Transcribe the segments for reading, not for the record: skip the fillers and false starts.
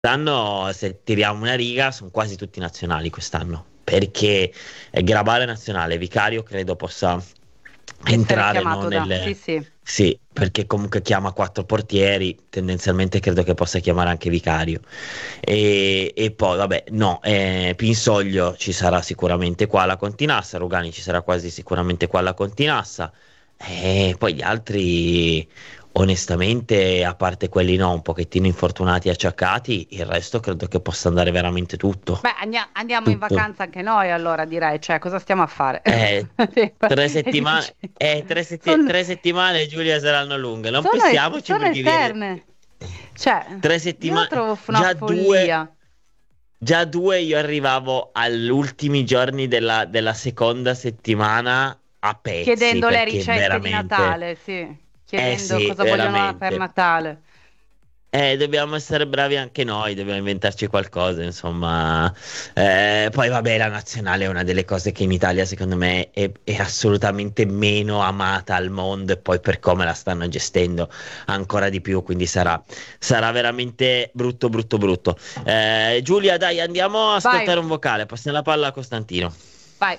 Quest'anno, se tiriamo una riga, sono quasi tutti nazionali quest'anno, perché Grabale è nazionale, Vicario credo possa Essere entrare, no, chiamato da... Sì, sì. Sì, perché comunque chiama quattro portieri, tendenzialmente credo che possa chiamare anche Vicario. E poi, vabbè, no, Pinsoglio ci sarà sicuramente qua alla Continassa, Rugani ci sarà quasi sicuramente qua alla Continassa, e poi gli altri, onestamente, a parte quelli no, un pochettino infortunati e acciaccati, il resto credo che possa andare veramente tutto. Beh, andiamo in Tutto. vacanza anche noi allora, direi, cioè, cosa stiamo a fare? Eh, Sì, tre è settimane, difficile. Sono, 3 settimane, Giulia, saranno lunghe. Non sono pensiamoci sono perché viene eterne. Cioè, tre io lo settimane, trovo una già due, follia. già due io arrivavo agli ultimi giorni della seconda settimana a pezzi, Chiedendo le perché ricette di veramente, Natale, sì. eh Chiedendo sì, cosa vogliono per veramente. Natale. Dobbiamo essere bravi anche noi, dobbiamo inventarci qualcosa, insomma. Poi vabbè, la nazionale è una delle cose che in Italia secondo me è assolutamente meno amata al mondo e poi per come la stanno gestendo ancora di più, quindi sarà veramente brutto, brutto, brutto. Giulia, dai, andiamo a Vai, ascoltare un vocale, passiamo la palla a Costantino. vai.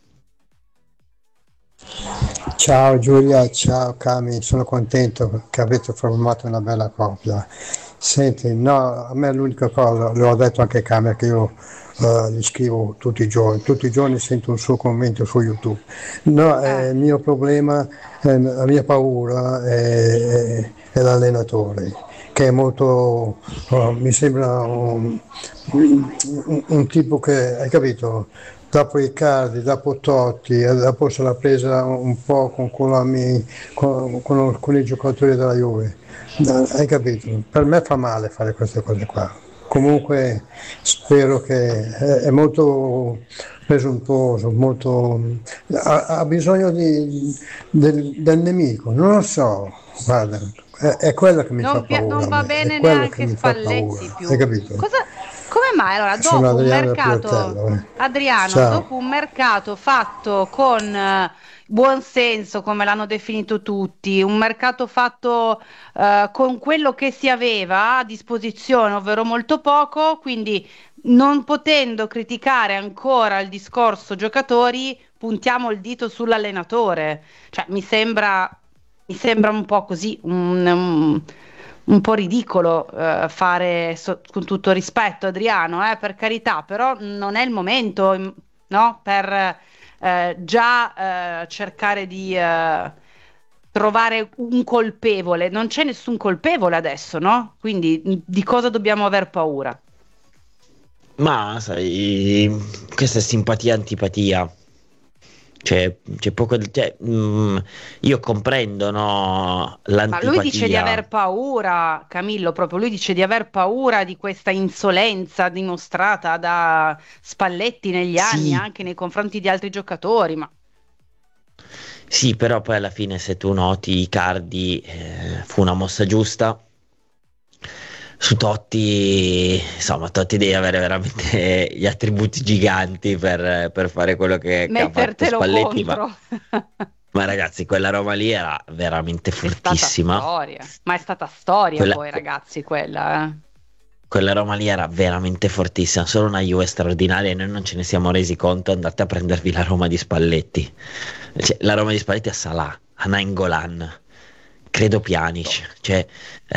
Ciao Giulia, ciao Cami, sono contento che avete formato una bella coppia. Senti, no, a me l'unica cosa, l'ho detto anche a Cami, che io gli scrivo tutti i giorni sento un suo commento su YouTube. No, Eh. il mio problema, la mia paura è l'allenatore, che è molto, mi sembra un tipo che, hai capito? Dopo Icardi, dopo Totti, dopo se l'ha presa un po' con i giocatori della Juve. Hai capito? Per me fa male fare queste cose qua. Comunque spero che è molto presuntuoso, ha bisogno del nemico, non lo so, guarda, è quello che mi fa paura Non a va me, è bene quello che neanche mi fa paura, Spalletti hai più. capito? Cosa, come mai? Allora, Sono dopo un Adriano del mercato, Piattello. Adriano, Ciao. dopo un mercato fatto con buon senso, come l'hanno definito tutti, un mercato fatto con quello che si aveva a disposizione, ovvero molto poco, quindi non potendo criticare ancora il discorso giocatori, puntiamo il dito sull'allenatore. Cioè, mi sembra un po' così, un po' ridicolo fare, con tutto rispetto, Adriano, per carità, però non è il momento, no, per già cercare di trovare un colpevole. Non c'è nessun colpevole adesso, no? Quindi di cosa dobbiamo aver paura? Ma sai, questa è simpatia-antipatia. C'è poco, io comprendo, no, Ma lui dice di l'antipatia. aver paura, Camillo, proprio lui dice di aver paura di questa insolenza dimostrata da Spalletti negli anni, Sì, anche nei confronti di altri giocatori, ma sì, però poi alla fine se tu noti Icardi, fu una mossa giusta. Su Totti, insomma, Totti deve avere veramente gli attributi giganti per fare quello che ha fatto mettertelo Spalletti, ma, contro. ma ragazzi, quella Roma lì era veramente È stata fortissima. storia, ma è stata storia Quella, poi, ragazzi, quella. quella Roma lì era veramente fortissima, solo una Juve straordinaria e noi non ce ne siamo resi conto. Andate a prendervi la Roma di Spalletti. Cioè, la Roma di Spalletti a Salah, a Nainggolan, credo Pjanic, cioè,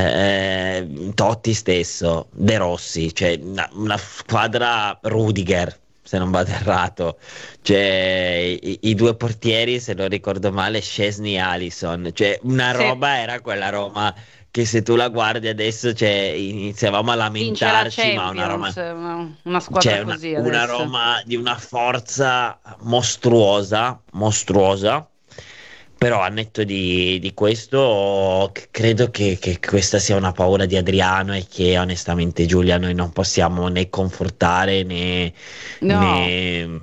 Totti stesso, De Rossi, cioè una squadra Rudiger, se non vado errato, cioè i due portieri, se non ricordo male, Szczesny e Alisson, cioè una Sì, roba era quella Roma che se tu la guardi adesso, cioè, iniziavamo a vince la lamentarci, ma una Champions, Roma, una squadra cioè così una adesso. Roma di una forza mostruosa, mostruosa. Però a netto di questo, credo che questa sia una paura di Adriano e che onestamente Giulia noi non possiamo né confortare No. né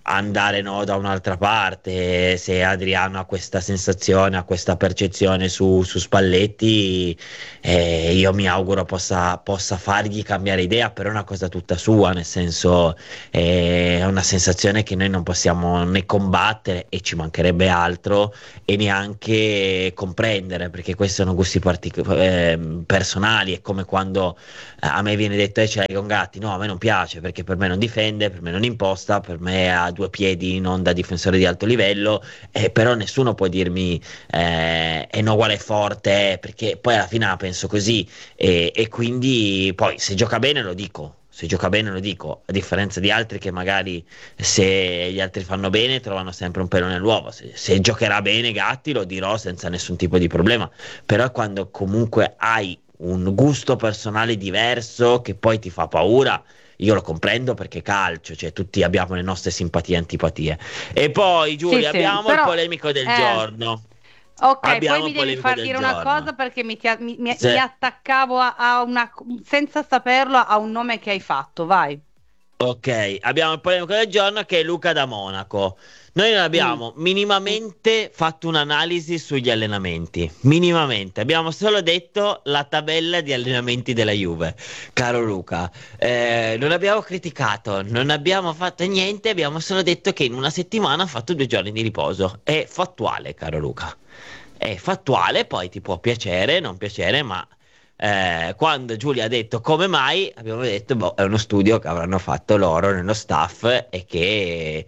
andare no, da un'altra parte. Se Adriano ha questa sensazione, ha questa percezione su Spalletti, io mi auguro possa fargli cambiare idea, però è una cosa tutta sua, nel senso è una sensazione che noi non possiamo né combattere, e ci mancherebbe altro, e neanche comprendere, perché questi sono gusti personali. È come quando a me viene detto ce l'hai con Gatti, no, a me non piace perché per me non difende, per me non imposta, per me ha due piedi non da difensore di alto livello, però nessuno può dirmi no, guarda è forte, perché poi alla fine la penso così, e quindi poi se gioca bene lo dico. Se gioca bene lo dico, a differenza di altri che magari se gli altri fanno bene trovano sempre un pelo nell'uovo. Se giocherà bene Gatti lo dirò senza nessun tipo di problema, però quando comunque hai un gusto personale diverso che poi ti fa paura, io lo comprendo perché calcio, cioè tutti abbiamo le nostre simpatie e antipatie. E poi Sì, Giulia, sì, abbiamo il però polemico del giorno. ok, poi Abbiamo mi il devi polemico far del dire una giorno. cosa perché mi Se- attaccavo a una, senza saperlo, a un nome che hai fatto, vai. Ok, abbiamo il polemico del giorno che è Luca da Monaco. Noi non Mm. abbiamo minimamente fatto un'analisi sugli allenamenti, minimamente. Abbiamo solo detto la tabella di allenamenti della Juve, caro Luca. Non abbiamo criticato, non abbiamo fatto niente, abbiamo solo detto che in una settimana ha fatto 2 giorni di riposo. È fattuale, caro Luca. È fattuale, poi ti può piacere, non piacere, ma quando Giulia ha detto come mai, abbiamo detto, boh, è uno studio che avranno fatto loro nello staff e che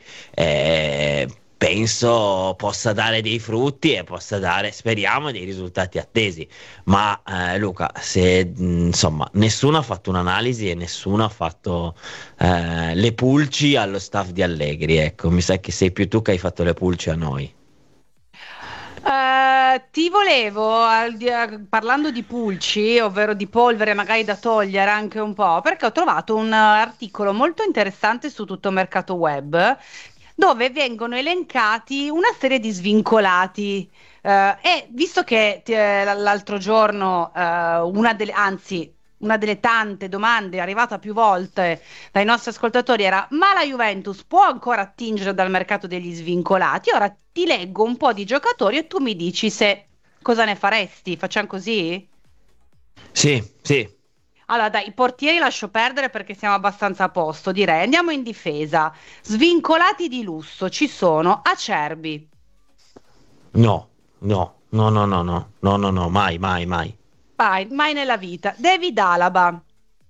penso possa dare dei frutti e possa dare, speriamo, dei risultati attesi. Ma Luca, se insomma nessuno ha fatto un'analisi e nessuno ha fatto le pulci allo staff di Allegri, ecco, mi sa che sei più tu che hai fatto le pulci a noi. Ti volevo, parlando di pulci, ovvero di polvere magari da togliere anche un po', perché ho trovato un articolo molto interessante su Tutto Mercato Web, dove vengono elencati una serie di svincolati. E visto che l'altro giorno anzi, una delle tante domande arrivata più volte dai nostri ascoltatori era: ma la Juventus può ancora attingere dal mercato degli svincolati? Ora ti leggo un po' di giocatori e tu mi dici se cosa ne faresti. Facciamo così? Sì, sì. Allora, dai, i portieri lascio perdere perché siamo abbastanza a posto, direi. Andiamo in difesa. Svincolati di lusso ci sono Acerbi. No, no, no, no, no, no, no, no, no, mai, mai, mai. Vai, mai nella vita. David Alaba.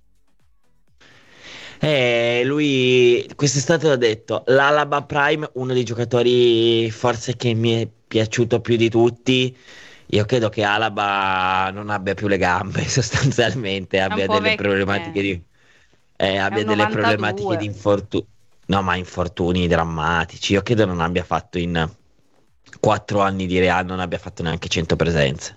Lui quest'estate l'ha detto, l'Alaba Prime, uno dei giocatori forse che mi è piaciuto più di tutti. Io credo che Alaba non abbia più le gambe, sostanzialmente, È un abbia po' delle vecchio. problematiche È un abbia delle problematiche di 92. infortuni. No, ma infortuni drammatici. Io credo non abbia fatto in 4 anni di Real, non abbia fatto neanche 100 presenze.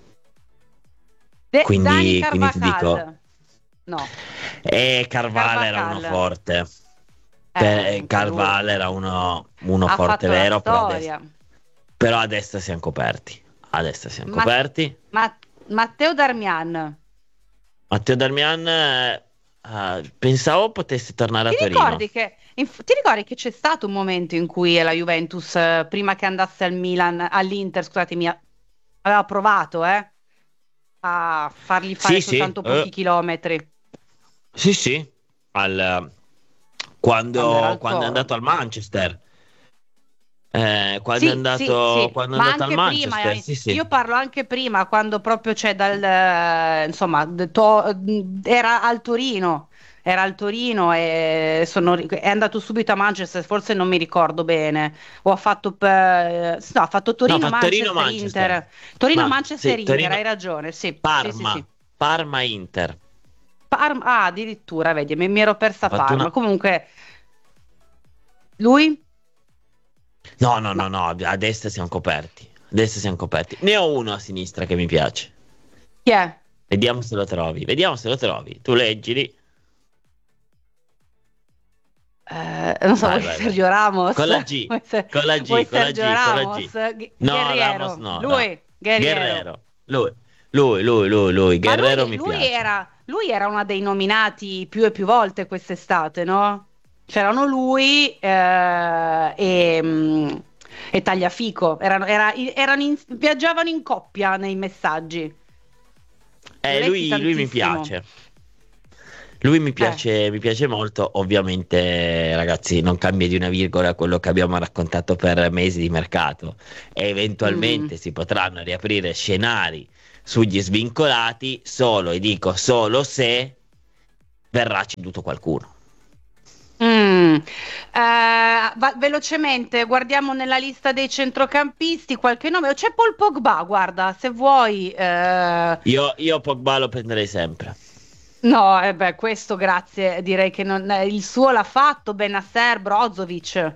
Dani Quindi ti dico. Carvajal. No, Carvalho era uno Carvajal. forte. Anche lui. Carvalho era uno Ha forte fatto la vero, storia. però a destra siamo coperti. A destra siamo Ma- coperti. Matteo Darmian. Matteo Darmian, pensavo potesse tornare a Ti Torino. ricordi ti ricordi che c'è stato un momento in cui la Juventus, prima che andasse all'Inter, scusatemi, aveva provato, a fargli fare Sì, sì, soltanto pochi chilometri sì, sì. Al- quando era quando, al quando è Toro. andato al Manchester. Quando è Sì, sì, andato, sì, quando è ma andato al anche prima, Manchester, sì, sì. io parlo anche prima, quando proprio c'è insomma, era al Torino e è andato subito a Manchester, forse non mi ricordo bene, o ha fatto, no, ha fatto No, fa Torino-Manchester. Torino-Manchester-Inter, Ma sì, Torino-Manchester-Inter, hai Torino, ragione, sì, sì, sì, Parma, sì. Parma-Inter. Addirittura, vedi, mi ero Ha persa fatto Parma, una. comunque, lui? No, no, No. no, no, a destra siamo coperti. A destra siamo coperti. Ne ho uno a sinistra che mi piace. Chi è? Vediamo se lo trovi. Vediamo se lo trovi. Tu leggili. Non so, vuoi Vai, vai, vai. Sergio Ramos? Con la G, con la Vuoi G, con la Sergio G, con la Ramos? G. No, Ramos Guerriero, no, no. lui, Guerriero. Guerrero. Lui. Ma Guerrero mi piace. lui era uno dei nominati più e più volte quest'estate, no? C'erano lui e Tagliafico, viaggiavano in coppia nei messaggi. Lui mi piace. Lui mi piace molto. Ovviamente, ragazzi, non cambia di una virgola quello che abbiamo raccontato per mesi di mercato. E eventualmente si potranno riaprire scenari sugli svincolati solo, e dico solo se verrà ceduto qualcuno. Velocemente guardiamo nella lista dei centrocampisti qualche nome. C'è Paul Pogba, guarda, se vuoi. Io Pogba lo prenderei sempre. No, questo grazie, direi che il suo l'ha fatto. Benasser, Brozovic,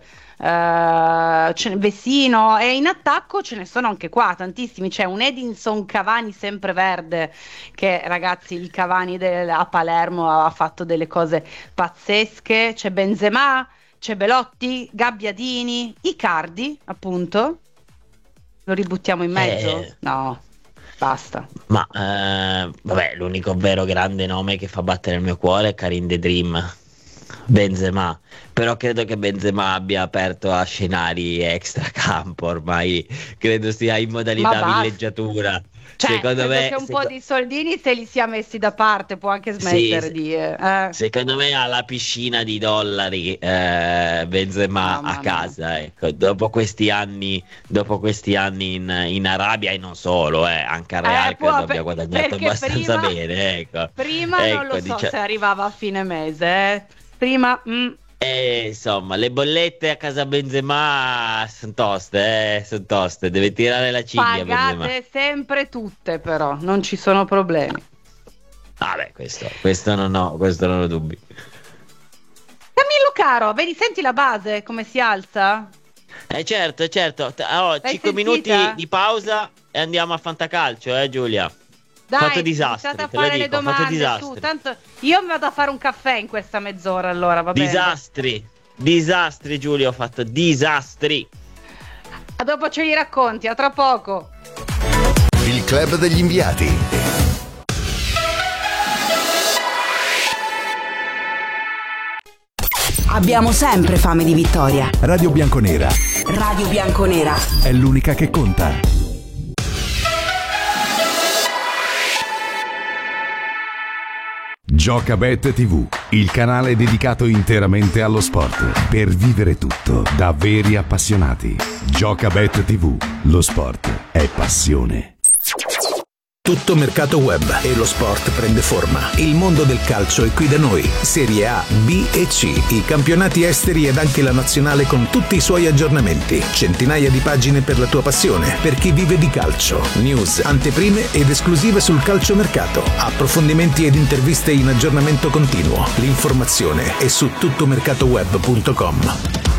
Vecino, e in attacco ce ne sono anche qua tantissimi. C'è un Edinson Cavani sempreverde che, ragazzi, il Cavani a Palermo ha fatto delle cose pazzesche. C'è Benzema, c'è Belotti, Gabbiadini, Icardi, appunto. Lo ributtiamo in mezzo? No. Basta. Ma vabbè, l'unico vero grande nome che fa battere il mio cuore è Karim The Dream, Benzema. Però credo che Benzema abbia aperto a scenari extracampo ormai, credo sia in modalità villeggiatura. Cioè, secondo me che un po' di soldini se li sia messi da parte può anche smettere di secondo me ha la piscina di dollari Benzema a casa, ecco. Dopo questi anni in Arabia, e non solo, anche a Real credo abbia guadagnato abbastanza bene, ecco. Prima non lo so se arrivava a fine mese, prima insomma, le bollette a casa Benzema sono toste, deve tirare la cinghia. Pagate Benzema. Sempre tutte, però non ci sono problemi. Vabbè, questo non ho dubbi. Camillo caro, vedi, senti la base come si alza? Certo. 5 minuti di pausa e andiamo a Fantacalcio, Giulia. Dai, fatto disastri, a fare le domande, su, tanto io mi vado a fare un caffè in questa mezz'ora, allora va bene. Disastri Giulia, ho fatto disastri. A dopo ce li racconti, a tra poco. Il club degli inviati. Abbiamo sempre fame di vittoria. Radio Bianconera. Radio Bianconera È l'unica che conta. Giocabet TV, il canale dedicato interamente allo sport, per vivere tutto da veri appassionati. Giocabet TV, lo sport è passione. Tutto mercato web e lo sport prende forma. Il mondo del calcio è qui da noi. Serie A, B e C, i campionati esteri ed anche la nazionale con tutti i suoi aggiornamenti. Centinaia di pagine per la tua passione, per chi vive di calcio. News, anteprime ed esclusive sul calciomercato. Approfondimenti ed interviste in aggiornamento continuo. L'informazione è su tuttomercatoweb.com.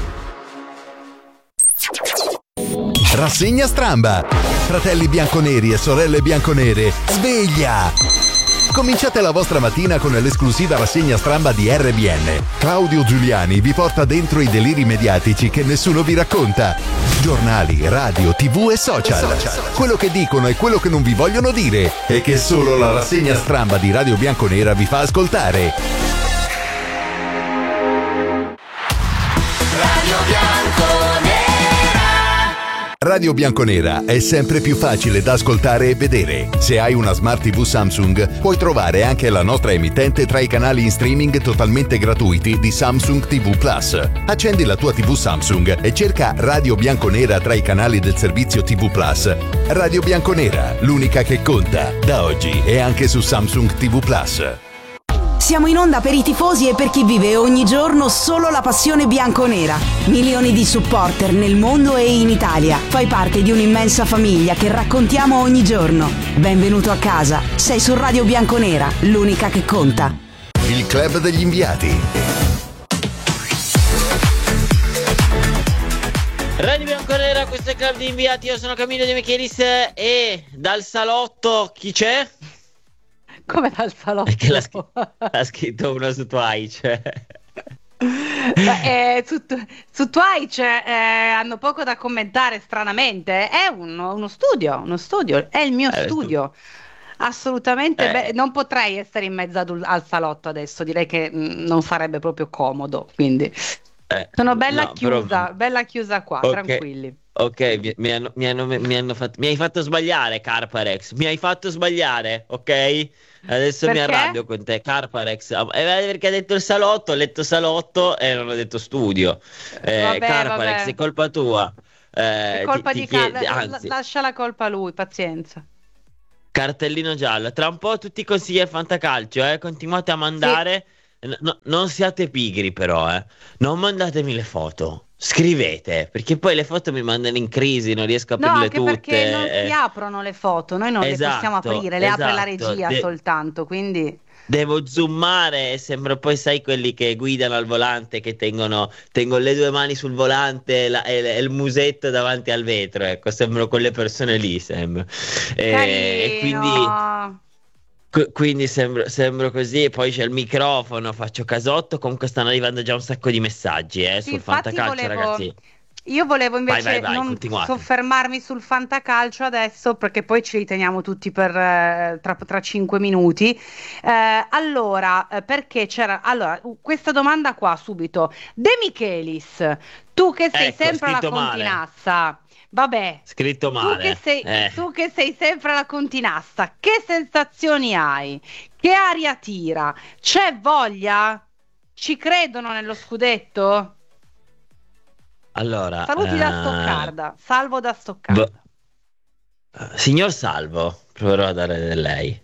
Rassegna Stramba. Fratelli bianconeri e sorelle bianconere, sveglia! Cominciate la vostra mattina con l'esclusiva rassegna Stramba di RBN. Claudio Giuliani vi porta dentro i deliri mediatici che nessuno vi racconta. Giornali, radio, TV e social. Quello che dicono e quello che non vi vogliono dire e che solo la rassegna Stramba di Radio Bianconera vi fa ascoltare. Radio Bianconera. Radio Bianconera è sempre più facile da ascoltare e vedere. Se hai una Smart TV Samsung, puoi trovare anche la nostra emittente tra i canali in streaming totalmente gratuiti di Samsung TV Plus. Accendi la tua TV Samsung e cerca Radio Bianconera tra i canali del servizio TV Plus. Radio Bianconera, l'unica che conta, da oggi e anche su Samsung TV Plus. Siamo in onda per i tifosi e per chi vive ogni giorno solo la passione bianconera. Milioni di supporter nel mondo e in Italia. Fai parte di un'immensa famiglia che raccontiamo ogni giorno. Benvenuto a casa. Sei su Radio Bianconera, l'unica che conta. Il club degli inviati. Radio Bianconera, questo è il club di inviati. Io sono Camillo De Michelis e dal salotto chi c'è? Come dal salotto? Perché l'ha scritto uno su Twitch. Su Twitch hanno poco da commentare, stranamente. È uno studio, è il mio studio. Assolutamente, Eh, non potrei essere in mezzo al salotto adesso, direi che non sarebbe proprio comodo, quindi sono no, però bella chiusa qua, ok, tranquilli. ok, mi hai fatto sbagliare, Carparex, mi hai fatto sbagliare, ok? Adesso mi Perché? arrabbio con te, Carparex, perché hai detto il salotto, ho letto salotto e non ho detto studio. Vabbè, Carparex, è vabbè, colpa tua. è colpa Ti di chiedi, anzi, lascia la colpa a lui, pazienza. cartellino giallo. Tra un po' tutti i consigli al fantacalcio, continuate a Sì. mandare. Non siate pigri, però, eh. Non mandatemi le foto. Scrivete, perché poi le foto mi mandano in crisi, non riesco a No, aprirle anche perché tutte. non si aprono le foto, noi non le possiamo Esatto, aprire, le apre la esatto. regia soltanto, quindi Devo zoomare e sembra poi, sai, quelli che guidano al volante, che tengono le due mani sul volante e il musetto davanti al vetro, ecco, sembro quelle persone lì, sembro. E quindi. carino. Quindi sembro così, e poi c'è il microfono, faccio casotto. Comunque stanno arrivando già un sacco di messaggi Sì, sul infatti fantacalcio, ragazzi. io volevo invece Vai, non continuate. soffermarmi sul fantacalcio adesso perché poi ci riteniamo tutti per tra 5 minuti. Allora, perché c'era allora questa domanda qua subito. De Michelis, tu che sei Ecco, sempre alla scritto male, Continassa, vabbè, scritto male. tu che sei sempre alla Continassa, che sensazioni hai? Che aria tira? C'è voglia? Ci credono nello scudetto? Allora, Saluti da Stoccarda, Salvo da v- Stoccarda. signor Salvo, proverò a dare del lei.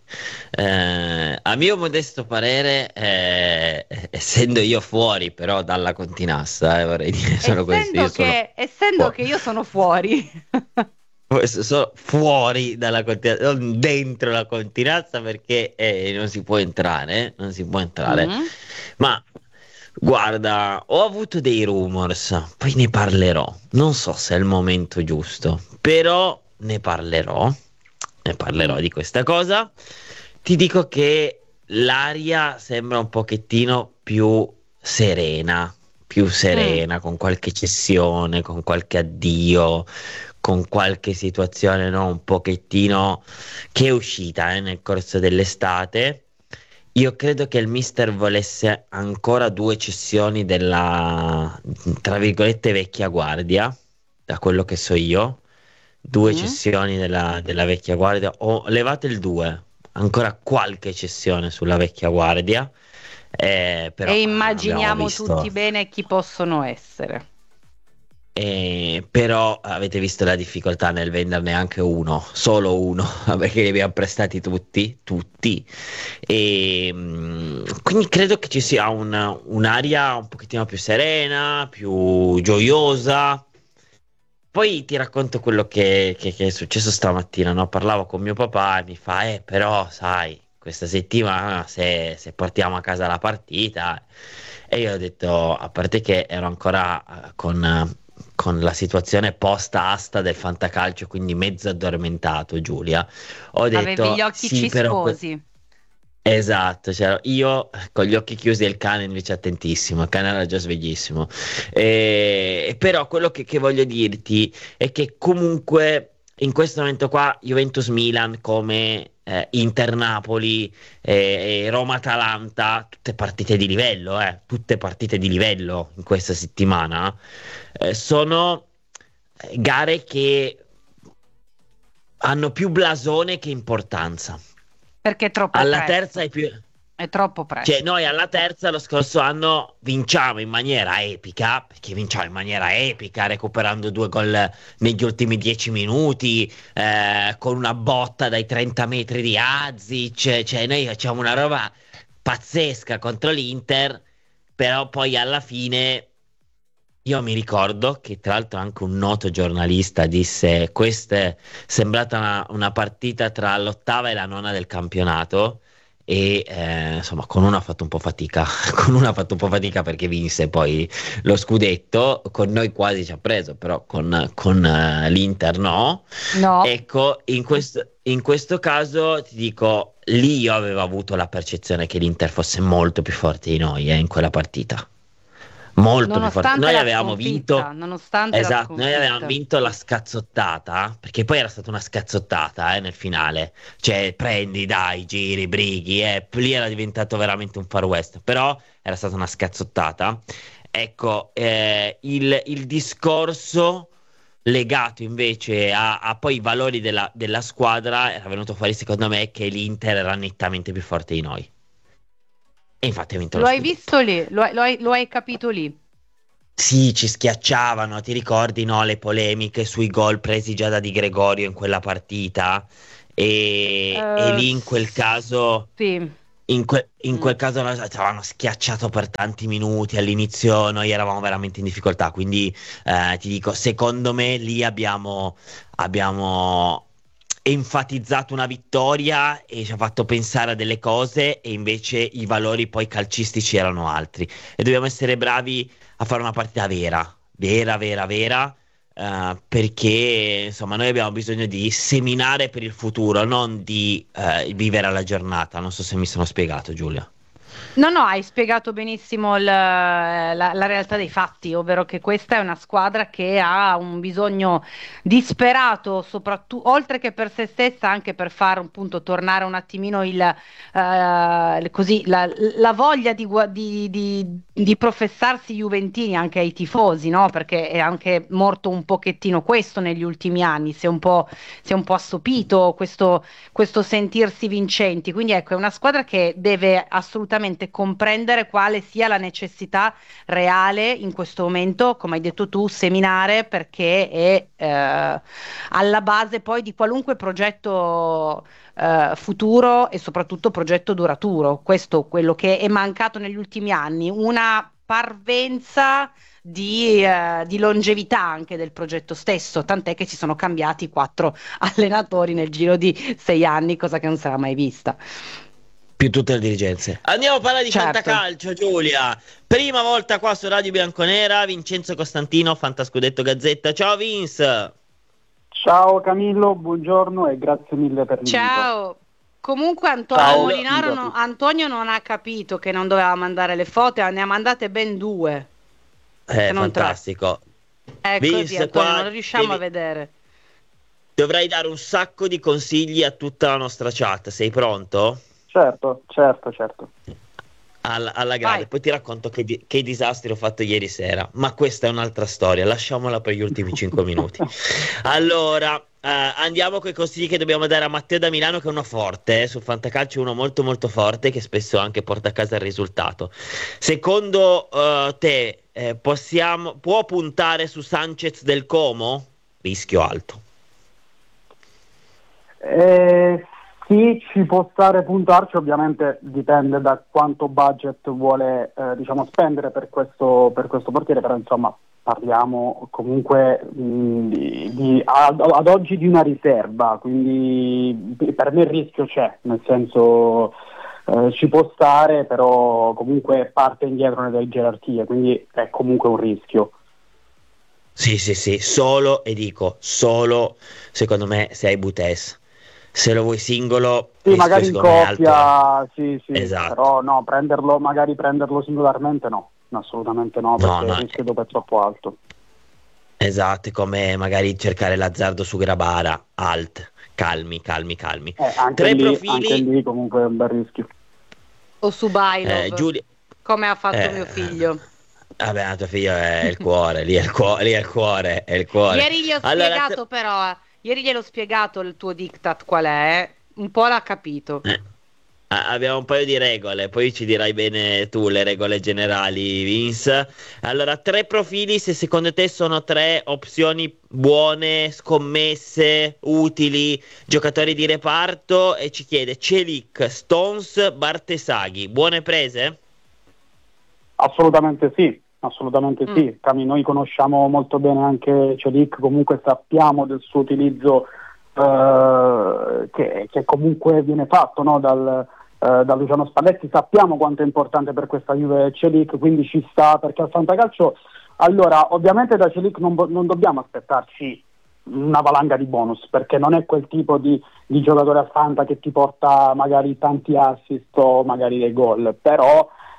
A mio modesto parere, essendo io fuori però dalla Continassa, vorrei dire solo questo, io sono Essendo che io sono fuori. sono fuori dalla Continassa, non dentro la Continassa perché non si può entrare, non si può entrare. Mm. Ma guarda, ho avuto dei rumors, poi ne parlerò. Non so se è il momento giusto, però ne parlerò. Ne parlerò Mm. di questa cosa. Ti dico che l'aria sembra un pochettino più Mm. serena, con qualche cessione, con qualche addio, con qualche situazione, no, un pochettino che è uscita, nel corso dell'estate. Io credo che il mister volesse ancora due cessioni della, tra virgolette, vecchia guardia, da quello che so io, due Mm. cessioni della vecchia guardia, o levate il 2, ancora qualche cessione sulla vecchia guardia, però E abbiamo immaginiamo tutti visto. bene chi possono essere. Però avete visto la difficoltà nel venderne anche uno, solo uno, perché li abbiamo prestati tutti. Quindi credo che ci sia un'aria un pochettino più serena, più gioiosa. Poi ti racconto quello che è successo stamattina, no? Parlavo con mio papà e mi fa, però sai, questa settimana se portiamo a casa la partita. E io ho detto, a parte che ero ancora con la situazione post-asta del fantacalcio, quindi mezzo addormentato, Giulia, ho Avevi gli detto, occhi sì, però. cisposi. Esatto, cioè io con gli occhi chiusi e il cane invece attentissimo, il cane era già sveglissimo. Però quello che voglio dirti è che comunque in questo momento qua Juventus-Milan come Inter-Napoli e Roma-Atalanta, tutte partite di livello, tutte partite di livello in questa settimana, sono gare che hanno più blasone che importanza. Perché è troppo Alla terza presto. è più. È troppo Cioè, presto. noi alla terza lo scorso anno vinciamo in maniera epica, perché vinciamo in maniera epica, recuperando 2 gol negli ultimi 10 minuti, con una botta dai 30 metri di Azic, cioè noi facciamo una roba pazzesca contro l'Inter, però poi alla fine io mi ricordo che tra l'altro anche un noto giornalista disse questa è sembrata una partita tra l'ottava e la nona del campionato e insomma con uno ha fatto un po' fatica, con uno ha fatto un po' fatica perché vinse poi lo scudetto, con noi quasi ci ha preso, però con l'Inter no. No. Ecco, in questo caso ti dico, lì io avevo avuto la percezione che l'Inter fosse molto più forte di noi in quella partita. molto più forte. Nonostante Noi la avevamo sconfitta, vinto, nonostante la esatto, noi avevamo sconfitta. vinto la scazzottata, perché poi era stata una scazzottata nel finale, cioè prendi, dai, giri, brighi, lì era diventato veramente un Far West, però era stata una scazzottata. Ecco, il discorso legato invece a poi i valori della squadra era venuto fuori secondo me che l'Inter era nettamente più forte di noi. E infatti ha vinto lo Lo hai scudetto. visto lì? Lo hai capito lì? Sì, ci schiacciavano, ti ricordi, no, le polemiche sui gol presi già da Di Gregorio in quella partita? E lì in quel caso, Sì. in quel caso ci avevano schiacciato per tanti minuti all'inizio, noi eravamo veramente in difficoltà, quindi ti dico, secondo me lì abbiamo enfatizzato una vittoria e ci ha fatto pensare a delle cose e invece i valori poi calcistici erano altri. E dobbiamo essere bravi a fare una partita vera, vera, vera, vera, perché insomma noi abbiamo bisogno di seminare per il futuro, non di vivere alla giornata. Non so se mi sono spiegato, Giulia. No, no, hai spiegato benissimo la realtà dei fatti, ovvero che questa è una squadra che ha un bisogno disperato, soprattutto, oltre che per se stessa, anche per far appunto tornare un attimino così, la voglia di professarsi juventini anche ai tifosi, no? Perché è anche morto un pochettino questo negli ultimi anni, si è un po' assopito questo sentirsi vincenti. Quindi ecco, è una squadra che deve assolutamente comprendere quale sia la necessità reale in questo momento, come hai detto tu, seminare, perché è alla base poi di qualunque progetto futuro e soprattutto progetto duraturo. Questo è quello che è mancato negli ultimi anni, una parvenza di longevità anche del progetto stesso, tant'è che ci sono cambiati 4 allenatori nel giro di 6 anni, cosa che non si era mai vista. Più tutte le dirigenze. Andiamo a parlare di Certo. fantacalcio, Giulia. Prima volta qua su Radio Bianconera, Vincenzo Costantino, Fantascudetto Gazzetta. Ciao Vince. Ciao Camillo, buongiorno e grazie mille per l'invito. Ciao. Comunque Ciao, Molinaro figurati. Antonio non ha capito che non doveva mandare le foto, ne ha mandate ben 2, se non 3. Fantastico. È Vince, così, Antonio, qua non riusciamo a devi- vedere. dovrai dare un sacco di consigli a tutta la nostra chat. Sei pronto? Certo. Alla grande, Vai. poi ti racconto che disastri ho fatto ieri sera, ma questa è un'altra storia, lasciamola per gli ultimi 5 minuti. Allora, andiamo con i consigli che dobbiamo dare a Matteo da Milano, che è uno forte, sul fantacalcio, uno molto molto forte, che spesso anche porta a casa il risultato. Secondo te, può puntare su Sanchez del Como? Rischio alto. Sì, ci può stare puntarci, ovviamente dipende da quanto budget vuole spendere per questo portiere, però insomma parliamo comunque ad oggi di una riserva, quindi per me il rischio c'è, nel senso ci può stare, però comunque parte indietro nelle gerarchie, quindi è comunque un rischio. Sì, solo secondo me se hai Butes. Se lo vuoi singolo, Sì, rischio, magari in secondo me, alto. coppia, sì, Esatto. però no, magari prenderlo singolarmente no, assolutamente no, perché No, il rischio dopo è troppo alto. Esatto, è come magari cercare l'azzardo su Grabara, alt, calmi. Anche Tre profili, anche lì comunque è un bel rischio. O su Bailov, Giulia, come ha fatto mio figlio. vabbè, tuo figlio è il cuore, lì è il cuore. Ieri gli ho Allora, spiegato però, ieri gliel'ho spiegato il tuo diktat qual è, un po' l'ha capito. abbiamo un paio di regole, poi ci dirai bene tu le regole generali, Vince. Allora, 3 profili, se secondo te sono 3 opzioni buone, scommesse, utili, giocatori di reparto, e ci chiede Celic, Stones, Bartesaghi, buone prese? Assolutamente sì. Noi conosciamo molto bene anche Celic, comunque sappiamo del suo utilizzo che comunque viene fatto, no, da Luciano Spalletti, sappiamo quanto è importante per questa Juve Celic, quindi ci sta, perché al fantacalcio, allora ovviamente da Celic non dobbiamo aspettarci una valanga di bonus, perché non è quel tipo di giocatore a fanta che ti porta magari tanti assist o magari dei gol, però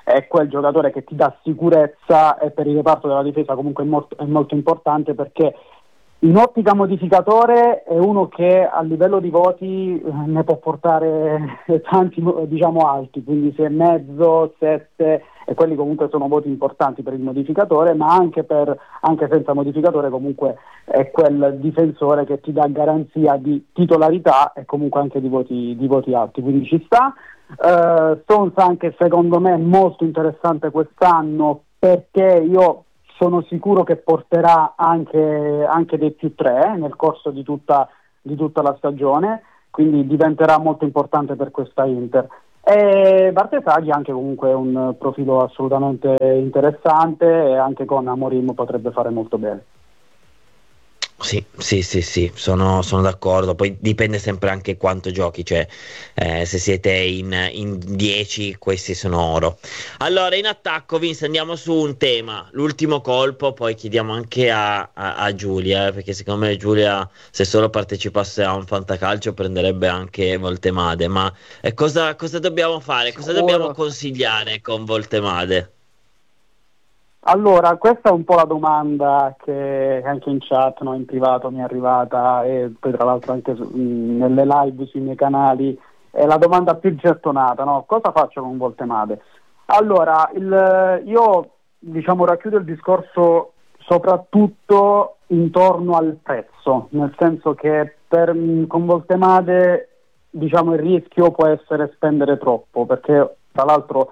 è quel giocatore che ti dà sicurezza, e per il reparto della difesa comunque è molto importante, perché in ottica modificatore è uno che a livello di voti ne può portare tanti, diciamo alti, quindi 6,5, 7, e quelli comunque sono voti importanti per il modificatore, ma anche senza modificatore comunque è quel difensore che ti dà garanzia di titolarità e comunque anche di voti alti, quindi ci sta. Stones anche secondo me molto interessante quest'anno, perché io sono sicuro che porterà anche dei +3 nel corso di tutta la stagione, quindi diventerà molto importante per questa Inter. E Bartesaghi anche comunque un profilo assolutamente interessante, e anche con Amorim potrebbe fare molto bene. Sì, sono d'accordo. Poi dipende sempre anche quanto giochi, cioè se siete in 10, questi sono oro. Allora, in attacco, Vince, andiamo su un tema, l'ultimo colpo, poi chiediamo anche a Giulia, perché secondo me Giulia, se solo partecipasse a un fantacalcio, prenderebbe anche Voltemade. Ma cosa dobbiamo fare? Cosa dobbiamo consigliare con Voltemade? Allora, questa è un po' la domanda che anche in chat, no, in privato mi è arrivata, e poi tra l'altro anche nelle live sui miei canali, è la domanda più gettonata, no? Cosa faccio con Voltemade? Allora, io diciamo racchiudo il discorso soprattutto intorno al prezzo, nel senso che con Voltemade diciamo il rischio può essere spendere troppo, perché tra l'altro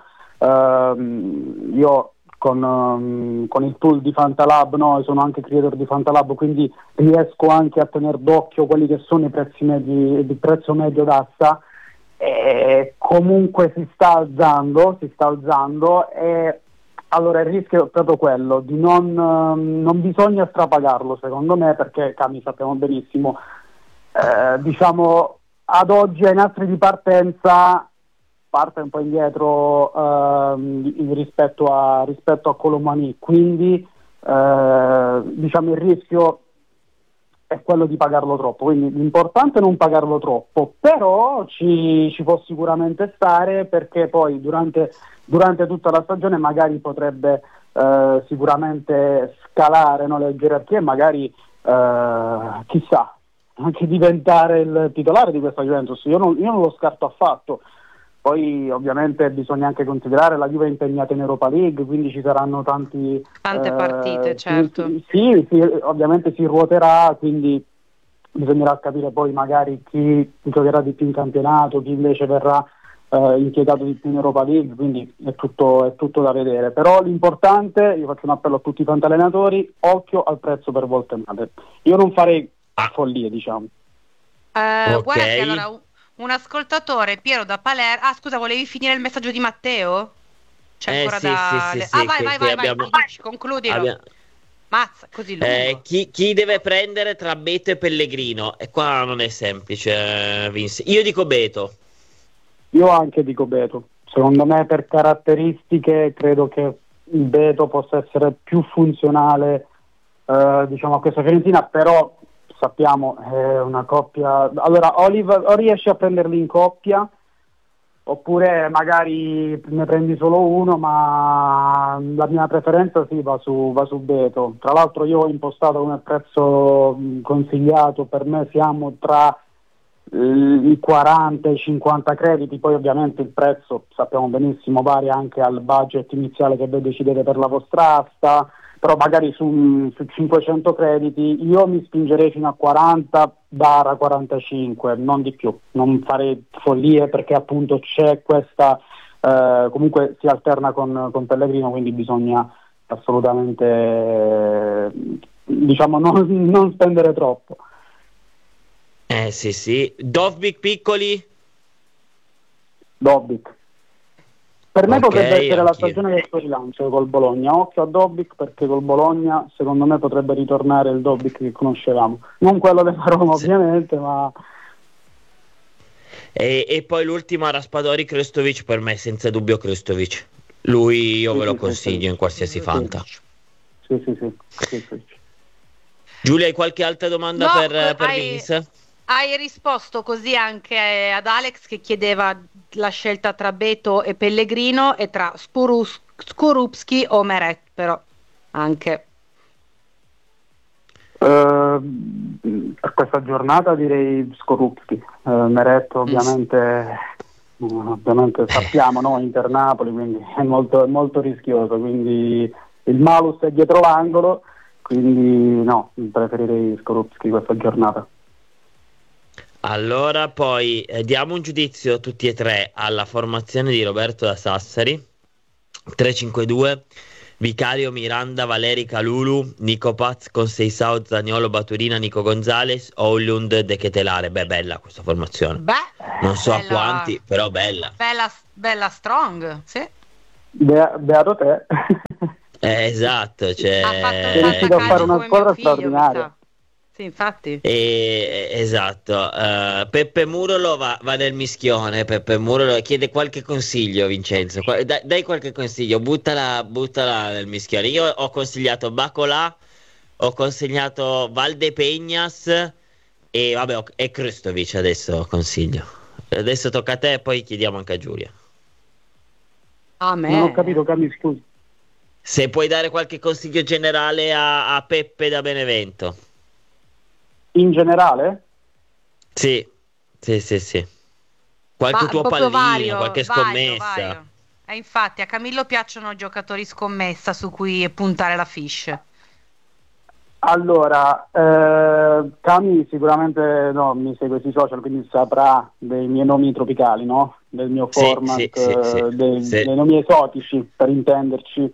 io con il tool di Fantalab, no, sono anche creator di Fantalab, quindi riesco anche a tenere d'occhio quelli che sono i prezzi medi, il prezzo medio d'asta, e comunque si sta alzando, e allora il rischio è proprio quello di non bisogna strapagarlo secondo me, perché Cami sappiamo benissimo, diciamo ad oggi ai nastri di partenza parte un po' indietro rispetto a Colomani, quindi diciamo il rischio è quello di pagarlo troppo, quindi l'importante è non pagarlo troppo, però ci può sicuramente stare, perché poi durante tutta la stagione magari potrebbe sicuramente scalare, no, le gerarchie, e magari chissà anche diventare il titolare di questa Juventus. Io non lo scarto affatto. Poi ovviamente bisogna anche considerare la Juve è impegnata in Europa League, quindi ci saranno tante partite, certo. Sì, ovviamente si ruoterà, quindi bisognerà capire poi magari chi giocherà di più in campionato, chi invece verrà impiegato di più in Europa League, quindi è tutto da vedere. Però l'importante, io faccio un appello a tutti i fantallenatori, occhio al prezzo per Voltemade. Io non farei follie, diciamo. Guarda che allora un ascoltatore, Piero da Palermo. Ah, scusa, volevi finire il messaggio di Matteo? C'è ancora vai, concludilo. Mazza, così lungo. Chi deve prendere tra Beto e Pellegrino? E qua non è semplice, Vince. Io dico Beto. Io anche dico Beto. Secondo me per caratteristiche credo che il Beto possa essere più funzionale diciamo a questa Fiorentina, però sappiamo è una coppia. Allora o riesci a prenderli in coppia, oppure magari ne prendi solo uno, ma la mia preferenza sì va su Beto. Tra l'altro io ho impostato come prezzo consigliato, per me siamo tra i 40 e i 50 crediti, poi ovviamente il prezzo sappiamo benissimo varia anche al budget iniziale che voi decidete per la vostra asta, però magari su 500 crediti io mi spingerei fino a 40-45, non di più, non farei follie, perché appunto c'è questa comunque si alterna con Pellegrino, quindi bisogna assolutamente diciamo non spendere troppo. Sì. Dovbyk piccoli? Dovbyk. Per me potrebbe essere la anch'io. stagione del suo rilancio col Bologna. Occhio a Dovbyk, perché col Bologna secondo me potrebbe ritornare il Dovbyk che conoscevamo. Non quello della Roma ovviamente, ma... E poi l'ultima, Raspadori Krestovic, per me senza dubbio Krestovic. Lui io ve lo consiglio in qualsiasi fanta. Sì. Giulia, hai qualche altra domanda per Vince? Hai risposto così anche ad Alex che chiedeva la scelta tra Beto e Pellegrino e tra Skorupski o Meret, però anche. Per questa giornata direi Skorupski. Meret ovviamente sappiamo, no? Inter Napoli, quindi è molto rischioso, quindi il malus è dietro l'angolo, quindi no, preferirei Skorupski questa giornata. Allora poi diamo un giudizio tutti e tre alla formazione di Roberto da Sassari. 3-5-2, Vicario, Miranda, Valeri, Calulu, Nico Paz con Seisao, Zaniolo, Baturina, Nico Gonzalez, Oulund, De Ketelare. Beh, bella questa formazione. Non so bella, a quanti, però bella. Bella strong, sì. Beato te. Esatto, cioè... Ha fatto Sei riuscito a fare una squadra straordinaria. Sì, infatti. Esatto. Peppe Murolo va nel mischione. Peppe Murolo chiede qualche consiglio, Vincenzo. Dai qualche consiglio, buttala nel mischione. Io ho consigliato Bacolà, ho consigliato Valdepeñas e vabbè, e Krstovic adesso consiglio. Adesso tocca a te e poi chiediamo anche a Giulia. A me. Non ho capito, Cami, scusi. Se puoi dare qualche consiglio generale a Peppe da Benevento. In generale? Sì. Qualche tuo pallino, qualche scommessa. Vario. Infatti a Camillo piacciono giocatori scommessa su cui puntare la fish. Allora, Cami sicuramente mi segue sui social, quindi saprà dei miei nomi tropicali, no? Del mio format, dei nomi esotici, per intenderci,